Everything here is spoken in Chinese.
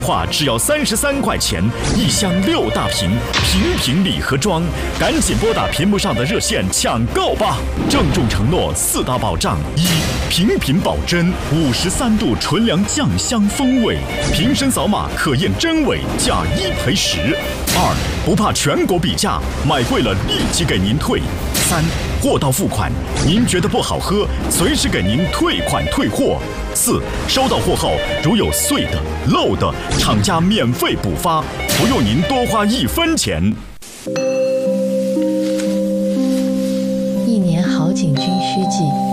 话只要33块钱，一箱6大瓶，瓶瓶礼盒装，赶紧拨打屏幕上的热线抢购吧！郑重承诺4大保障：一、瓶瓶保真，53度纯粮酱香风味，瓶身扫码可验真伪，价1赔10；二、不怕全国比价，买贵了立即给您退；三、货到付款，您觉得不好喝，随时给您退款退货；四、收到货后如有碎的、漏的，厂家免费补发，不用您多花1分钱。 一年好景君须记。